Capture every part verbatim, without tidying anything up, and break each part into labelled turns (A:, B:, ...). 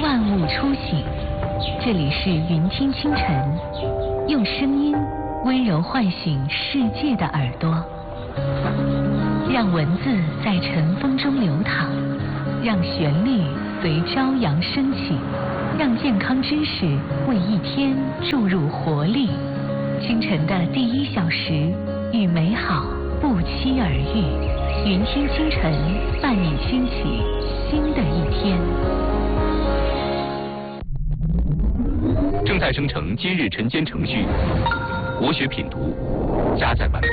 A: 万物初醒。这里是云听清晨，用声音温柔唤醒世界的耳朵，让文字在晨风中流淌，让旋律随朝阳升起，让健康知识为一天注入活力。清晨的第一小时，与美好不期而遇。云听清晨，伴你轻启新的一天。
B: 正在生成今日晨间程序，国学品读加载完毕。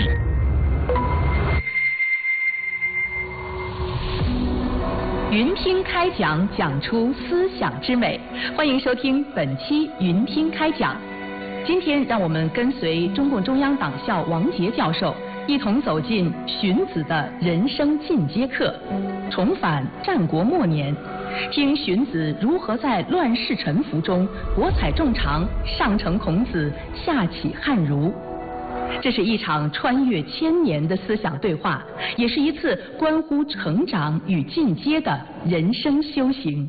C: 云听开讲，讲出思想之美。欢迎收听本期云听开讲。今天让我们跟随中共中央党校王杰教授，一同走进荀子的人生进阶课，重返战国末年，听荀子如何在乱世沉浮中博采众长，上承孔子，下启汉儒。这是一场穿越千年的思想对话，也是一次关乎成长与进阶的人生修行。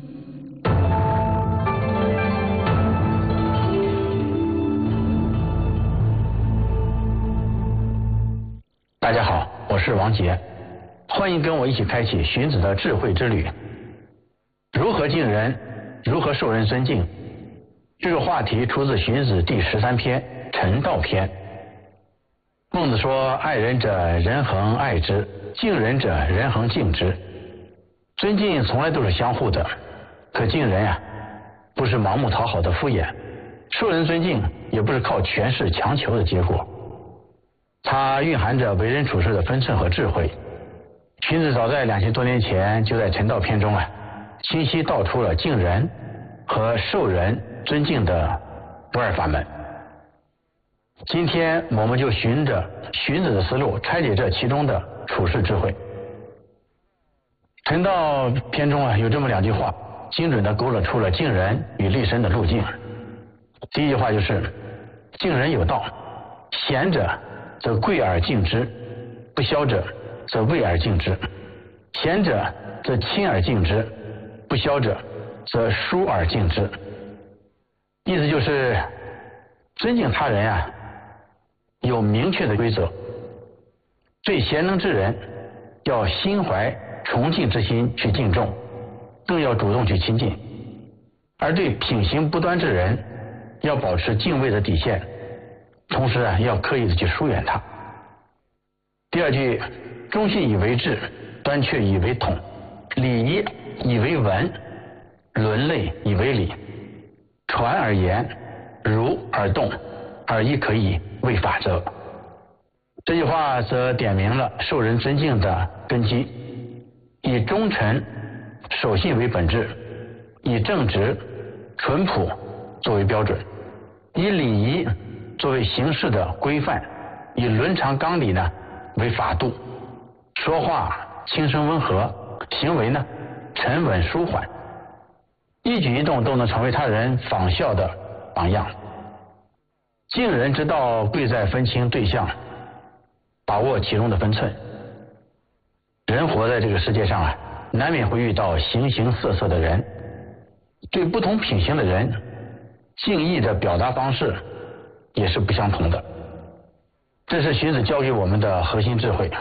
D: 大家好，我是王杰，欢迎跟我一起开启荀子的智慧之旅。如何敬人，如何受人尊敬？这个话题出自荀子第十三篇《陈道篇》。孟子说：“爱人者，人恒爱之；敬人者，人恒敬之。”尊敬从来都是相互的，可敬人呀、啊，不是盲目讨好的敷衍；受人尊敬，也不是靠权势强求的结果。它蕴含着为人处事的分寸和智慧。荀子早在两千多年前就在《陈道篇》中啊，清晰道出了敬人和受人尊敬的不二法门。今天我们就循着荀子的思路，拆解这其中的处世智慧。《陈道篇》中啊有这么两句话，精准地勾勒出了敬人与立身的路径。第一句话就是“敬人有道，贤者则贵而敬之，不肖者则畏而敬之；贤者则亲而敬之，不肖者则疏而敬之。”意思就是尊敬他人啊，有明确的规则。对贤能之人，要心怀崇敬之心去敬重，更要主动去亲近；而对品行不端之人，要保持敬畏的底线，同时啊，要刻意的去疏远他。第二句，忠信以为质，端阙以为统，礼仪以为文，伦类以为礼，传而言，儒而动，而亦可以为法则。这句话则点明了受人尊敬的根基，以忠诚、守信为本质，以正直、淳朴作为标准，以礼仪作为行事的规范，以伦常纲理呢为法度，说话轻声温和，行为呢沉稳舒缓，一举一动都能成为他人仿效的榜样。敬人之道，贵在分清对象，把握其中的分寸。人活在这个世界上啊，难免会遇到形形色色的人，对不同品行的人，敬意的表达方式也是不相同的。这是荀子教给我们的核心智慧。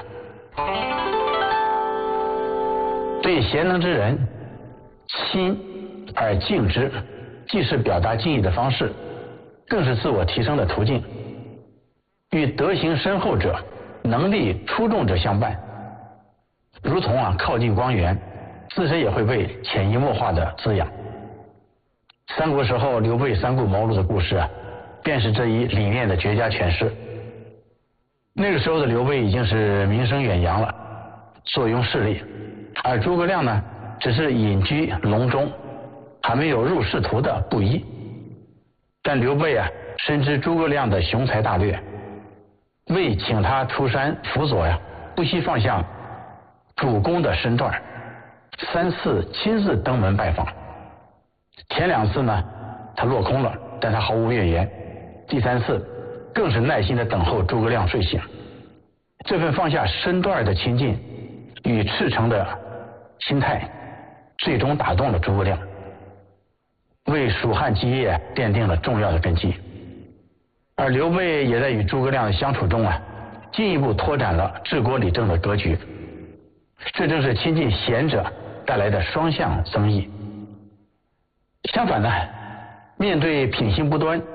D: 对贤能之人，亲而敬之，既是表达敬意的方式，更是自我提升的途径。与德行深厚者、能力出众者相伴，如同啊靠近光源，自身也会被潜移默化的滋养。三国时候刘备三顾茅庐的故事啊，便是这一理念的绝佳诠释。那个时候的刘备已经是名声远扬了，坐拥势力，而诸葛亮呢，只是隐居隆中，还没有入仕途的布衣。但刘备啊，深知诸葛亮的雄才大略，为请他出山辅佐呀，不惜放下主公的身段，三次亲自登门拜访。前两次呢，他落空了，但他毫无怨言。第三次，更是耐心的等候诸葛亮睡醒。这份放下身段的亲近与赤诚的心态，最终打动了诸葛亮。 为蜀汉基业奠定了重要的根基。而刘备也在与诸葛亮的相处中啊，进一步拓展了治国理政的格局。这正是亲近贤者带来的双向增益。相反呢，面对品行不端、